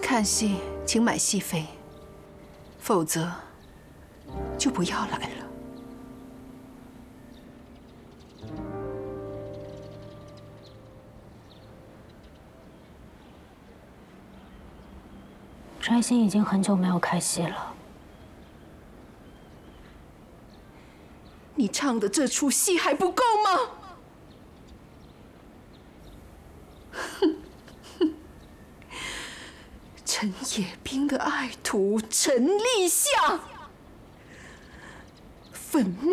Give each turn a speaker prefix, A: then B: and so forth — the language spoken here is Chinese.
A: 看戏请买戏飞，否则就不要来了。
B: 摘星已经很久没有开戏了。
A: 你唱的这出戏还不够吗？陈野兵的爱徒陈立夏，粉墨。